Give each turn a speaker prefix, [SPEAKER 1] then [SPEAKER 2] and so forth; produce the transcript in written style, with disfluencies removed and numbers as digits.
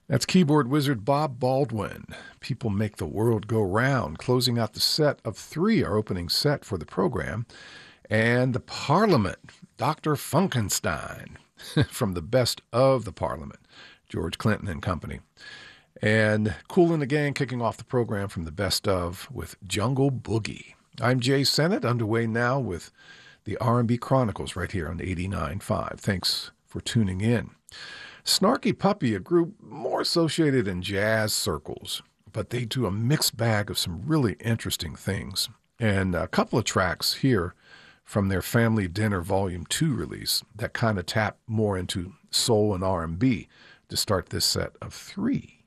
[SPEAKER 1] That's keyboard wizard Bob Baldwin. People Make the World Go Round, closing out the set of three, our opening set for the program. And the Parliament, Dr. Funkenstein, from the Best of the Parliament, George Clinton and Company. And Kool and the Gang kicking off the program from the Best of with Jungle Boogie. I'm Jay Sennett, underway now with the R&B Chronicles right here on 89.5. Thanks for tuning in. Snarky Puppy, a group more associated in jazz circles, but they do a mixed bag of some really interesting things. And a couple of tracks here from their Family Dinner Volume 2 release that kind of tap more into soul and R&B to start this set of three.